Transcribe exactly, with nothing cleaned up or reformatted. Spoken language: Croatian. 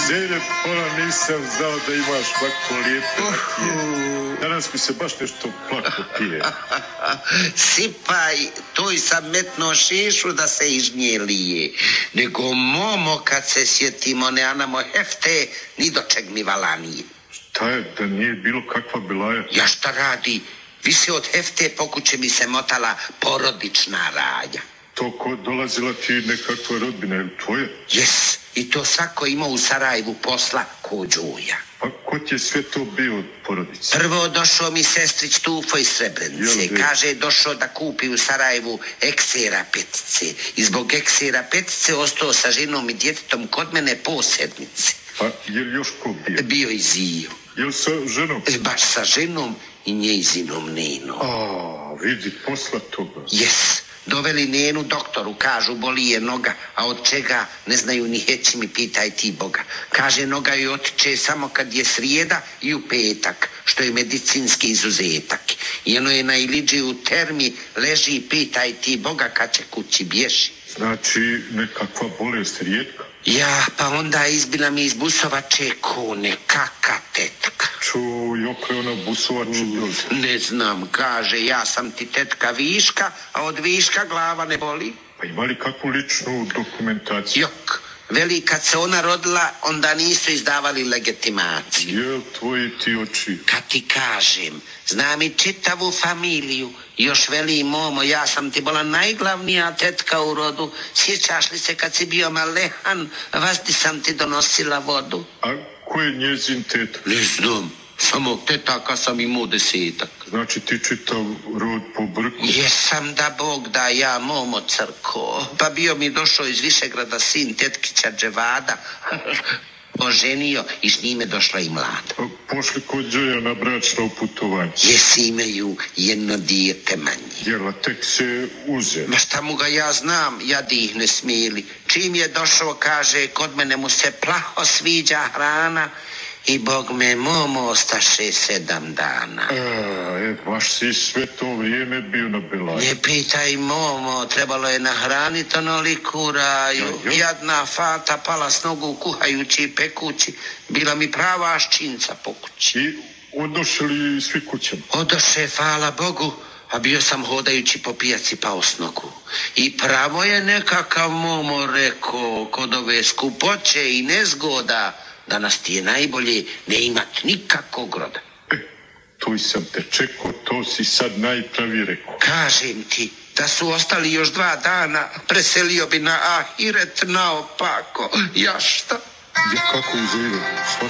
Zelje, pola nisam znao da imaš ovako lijepe rakije. Danas mi se baš nešto plako pije. Sipaj, toj sam metno šišu da se iz nje lije. Nego momo kad se sjetimo ne anamo hefte, ni do čeg mi vala nije. Šta je, da nije bilo kakva belaja? Ja šta radi? Više od hefte po kući mi se motala porodična raja. To ko dolazila ti nekakva rodbina, je li tvoja? Jes, i to svako ima u Sarajevu posla ko Đuja. Pa ko ti je sve to bio od porodice? Prvo došao mi sestrić Tufo iz Srebrenice. Jel, kaže došao da kupi u Sarajevu eksera petice. I zbog eksera petice ostao sa ženom i djetetom kod mene po sedmici. Pa je li još ko bio? Bio i Zio. Je li sa ženom? Baš sa ženom i njezinom Nenom. A, vidi, posla toga. Jes. Doveli Nenu doktoru, kažu boli je noga, a od čega ne znaju ni heći mi, pitaj ti Boga. Kaže noga joj otiče samo kad je srijeda i u petak, što je medicinski izuzetak. I ono je na Iliđi u termi leži, pitaj ti Boga kad će kući bježi. Znači nekakva bolest rijetka? Ja, pa onda izbila mi iz busovače ko nekaka tetka. Čuj, oko je ona busovače dođe. Ne znam, kaže, ja sam ti tetka viška, a od viška glava ne boli. Pa ima li kakvu ličnu dokumentaciju? Jok, veli kad se ona rodila, onda nisu izdavali legitimaciju. Jel tvoji ti oči? Kad ti kažem, znam i čitavu familiju. Još veli momo, ja sam ti bila najglavnija tetka u rodu. Sjećaš li se kad si bio malehan, vazdi sam ti donosila vodu? A ko je njezin tetak? Ne znam, samo tetaka sam imao desetak. Znači ti čitav rod po brku? Jesam da Bog da, ja momo crko. Pa bio mi došao iz Višegrada sin tetkića Dževada. Oženio i s njime došla i mlada. A pošli kod Đoja na bračno putovanje? Jesi imaju jedno dijete manje. Jel, a tek se uze? Ma šta mu ga ja znam, jadi ih ne smili. Čim je došao, kaže, kod mene mu se plaho sviđa hrana i Bog me momo ostaše sedam dana. A, e, baš si sve to vrijeme bio na belaju. Ne pitaj momo, trebalo je nahraniti onoliku raju. Ja, ja. Jadna fata pala s nogu kuhajući i pekući. Bila mi prava ščinca po kući. I odošli svi kućama? Odoše, hvala Bogu, a bio sam hodajući po pijaci pao s nogu. I pravo je nekakav momo rekao, kod ove skupoće i nezgoda, danas ti je najbolje ne imat nikakvog roda. E, tu sam te čekao, to si sad najpravi rekao. Kažem ti, da su ostali još dva dana, preselio bi na ahiret naopako. Ja šta? Ja kako izgleda?